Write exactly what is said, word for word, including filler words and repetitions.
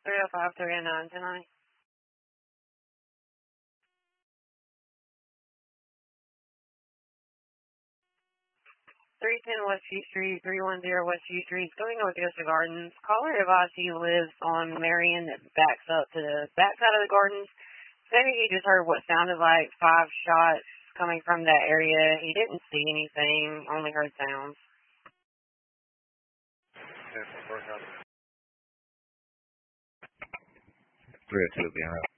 three oh five, three oh nine tonight. three ten West View Street, three one zero West View Street. It's going with Yosa Gardens. Caller advised he lives on Marion that backs up to the back side of the gardens. Said he just heard what sounded like five shots coming from that area. He didn't see anything, only heard sounds. three oh two, being